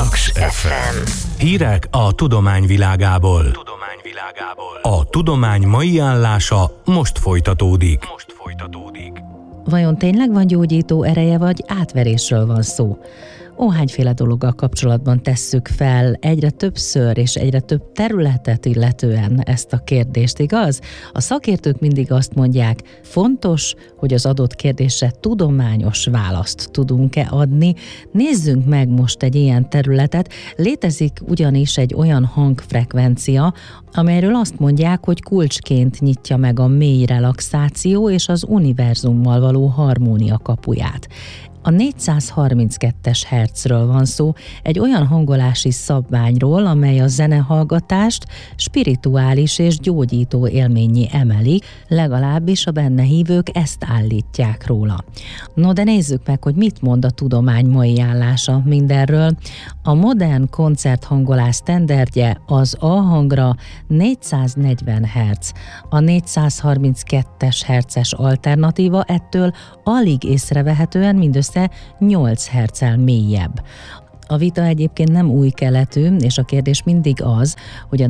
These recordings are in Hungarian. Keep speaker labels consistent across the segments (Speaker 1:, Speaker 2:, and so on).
Speaker 1: Paks FM.
Speaker 2: Hírek a tudomány világából. A tudomány mai állása most folytatódik.
Speaker 3: Vajon tényleg van gyógyító ereje, vagy átverésről van szó? Óhányféle dologgal kapcsolatban tesszük fel egyre többször és egyre több területet illetően ezt a kérdést, igaz? A szakértők mindig azt mondják, fontos, hogy az adott kérdésre tudományos választ tudunk-e adni. Nézzünk meg most egy ilyen területet. Létezik ugyanis egy olyan hangfrekvencia, amelyről azt mondják, hogy kulcsként nyitja meg a mély relaxáció és az univerzummal való harmónia kapuját. A 432-es hertzről van szó, egy olyan hangolási szabványról, amely a zenehallgatást spirituális és gyógyító élménnyé emeli, legalábbis a benne hívők ezt állítják róla. No, de nézzük meg, hogy mit mond a tudomány mai állása mindenről. A modern koncerthangolás sztenderdje az A hangra 440 Hz. A 432-es hertzes alternatíva ettől alig észrevehetően mindössze 8 Hz-el mélyebb. A vita egyébként nem új keletű, és a kérdés mindig az, hogy a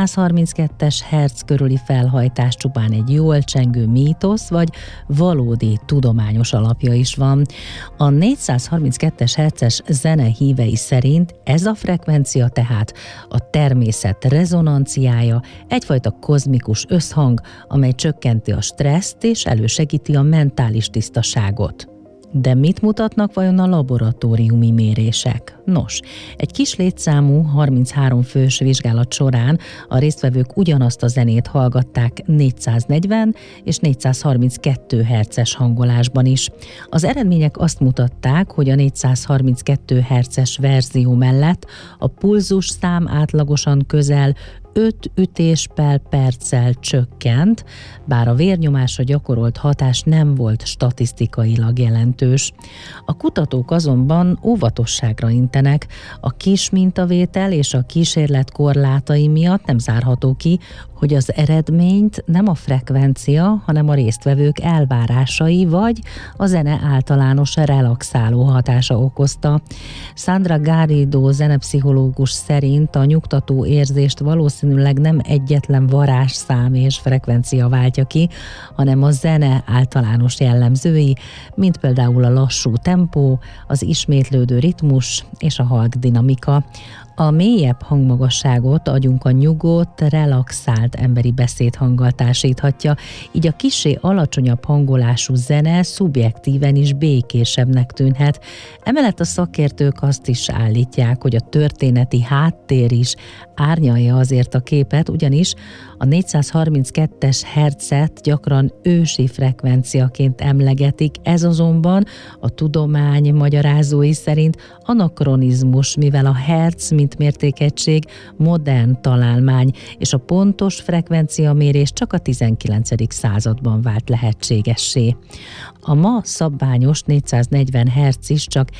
Speaker 3: 432-es hertz körüli felhajtás csupán egy jól csengő mítosz, vagy valódi tudományos alapja is van. A 432-es hertzes zene hívei szerint ez a frekvencia tehát a természet rezonanciája, egyfajta kozmikus összhang, amely csökkenti a stresszt és elősegíti a mentális tisztaságot. De mit mutatnak vajon a laboratóriumi mérések? Nos, egy kis létszámú 33 fős vizsgálat során a résztvevők ugyanazt a zenét hallgatták 440 és 432 Hz-es hangolásban is. Az eredmények azt mutatták, hogy a 432 Hz-es verzió mellett a pulzus szám átlagosan közel 5 ütés per perccel csökkent, bár a vérnyomásra gyakorolt hatás nem volt statisztikailag jelentős. A kutatók azonban óvatosságra intenek, a kis mintavétel és a kísérlet korlátai miatt nem zárható ki, hogy az eredményt nem a frekvencia, hanem a résztvevők elvárásai vagy a zene általános relaxáló hatása okozta. Sandra Garrido zenepszichológus szerint a nyugtató érzést valószínűleg nem egyetlen varázsszám és frekvencia váltja ki, hanem a zene általános jellemzői, mint például a lassú tempó, az ismétlődő ritmus és a halk dinamika. A mélyebb hangmagasságot agyunk a nyugodt, relaxált emberi beszédhanggal társíthatja, így a kissé alacsonyabb hangolású zene szubjektíven is békésebbnek tűnhet. Emellett a szakértők azt is állítják, hogy a történeti háttér is árnyalja azért a képet, ugyanis a 432-es hertzet gyakran ősi frekvenciaként emlegetik, ez azonban a tudomány magyarázói szerint anakronizmus, mivel a hertz, mint mértékegység modern találmány, és a pontos frekvenciamérés csak a 19. században vált lehetségessé. A ma szabványos 440 Hz is csak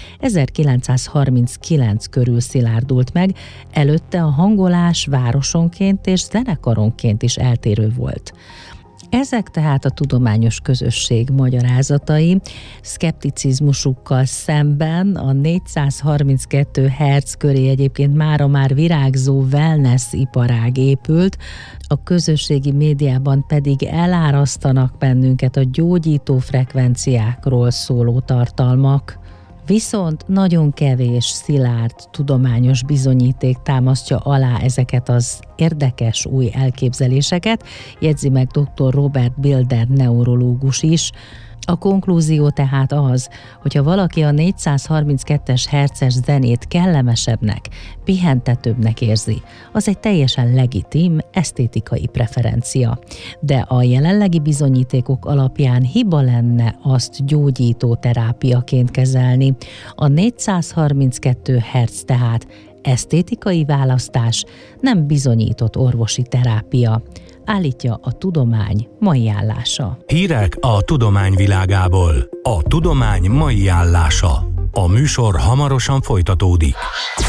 Speaker 3: 1939 körül szilárdult meg, előtte a hangolás városonként és zenekaronként is eltérő volt. Ezek tehát a tudományos közösség magyarázatai. Szkepticizmusukkal szemben a 432 Hz köré egyébként már virágzó wellness iparág épült, a közösségi médiában pedig elárasztanak bennünket a gyógyító frekvenciákról szóló tartalmak. Viszont nagyon kevés szilárd tudományos bizonyíték támasztja alá ezeket az érdekes új elképzeléseket, jegyzi meg dr. Robert Bilder neurológus is. A konklúzió tehát az, hogyha valaki a 432-es hertzes zenét kellemesebbnek, pihentetőbbnek érzi, az egy teljesen legitim, esztétikai preferencia. De a jelenlegi bizonyítékok alapján hiba lenne azt gyógyító terápiaként kezelni. A 432 Hz tehát esztétikai választás, nem bizonyított orvosi terápia, állítja a tudomány mai állása.
Speaker 2: Hírek a tudomány világából. A tudomány mai állása. A műsor hamarosan folytatódik.